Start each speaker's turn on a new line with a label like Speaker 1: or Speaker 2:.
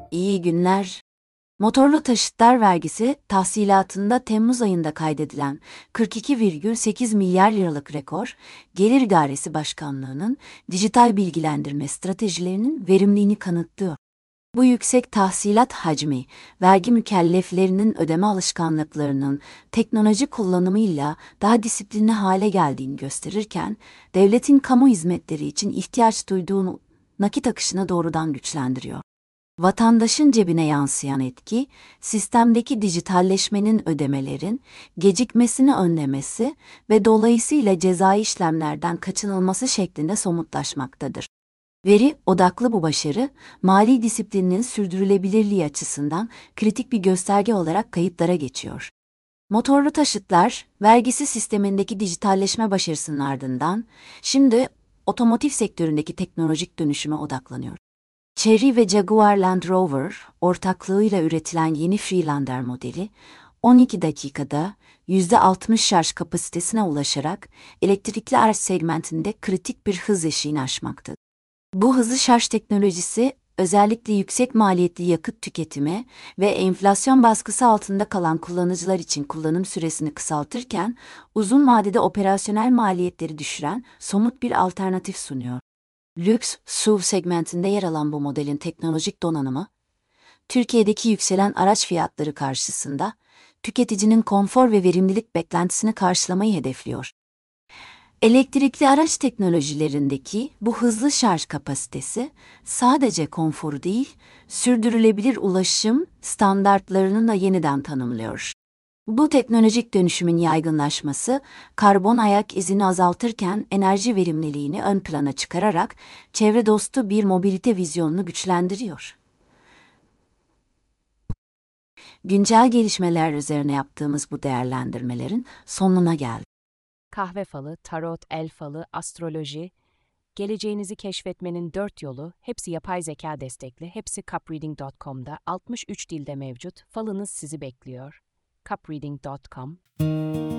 Speaker 1: İyi günler. Motorlu taşıtlar vergisi tahsilatında Temmuz ayında kaydedilen 42,8 milyar liralık rekor, Gelir İdaresi Başkanlığı'nın dijital bilgilendirme stratejilerinin verimliliğini kanıtlıyor. Bu yüksek tahsilat hacmi, vergi mükelleflerinin ödeme alışkanlıklarının teknoloji kullanımıyla daha disiplinli hale geldiğini gösterirken, devletin kamu hizmetleri için ihtiyaç duyduğu nakit akışını doğrudan güçlendiriyor. Vatandaşın cebine yansıyan etki, sistemdeki dijitalleşmenin ödemelerin gecikmesini önlemesi ve dolayısıyla cezai işlemlerden kaçınılması şeklinde somutlaşmaktadır. Veri odaklı bu başarı, mali disiplinin sürdürülebilirliği açısından kritik bir gösterge olarak kayıtlara geçiyor. Motorlu taşıtlar, vergisi sistemindeki dijitalleşme başarısının ardından, şimdi otomotiv sektöründeki teknolojik dönüşüme odaklanıyor. Chery ve Jaguar Land Rover ortaklığıyla üretilen yeni Freelander modeli, 12 dakikada %60 şarj kapasitesine ulaşarak elektrikli araç segmentinde kritik bir hız eşiğini aşmaktadır. Bu hızlı şarj teknolojisi, özellikle yüksek maliyetli yakıt tüketimi ve enflasyon baskısı altında kalan kullanıcılar için kullanım süresini kısaltırken, uzun vadede operasyonel maliyetleri düşüren somut bir alternatif sunuyor. Lüks, SUV segmentinde yer alan bu modelin teknolojik donanımı, Türkiye'deki yükselen araç fiyatları karşısında tüketicinin konfor ve verimlilik beklentisini karşılamayı hedefliyor. Elektrikli araç teknolojilerindeki bu hızlı şarj kapasitesi sadece konforu değil, sürdürülebilir ulaşım standartlarını da yeniden tanımlıyor. Bu teknolojik dönüşümün yaygınlaşması, karbon ayak izini azaltırken enerji verimliliğini ön plana çıkararak çevre dostu bir mobilite vizyonunu güçlendiriyor. Güncel gelişmeler üzerine yaptığımız bu değerlendirmelerin sonuna geldik.
Speaker 2: Kahve falı, tarot, el falı, astroloji, geleceğinizi keşfetmenin 4 yolu, hepsi yapay zeka destekli, hepsi cupreading.com'da 63 dilde mevcut, falınız sizi bekliyor. cupreading.com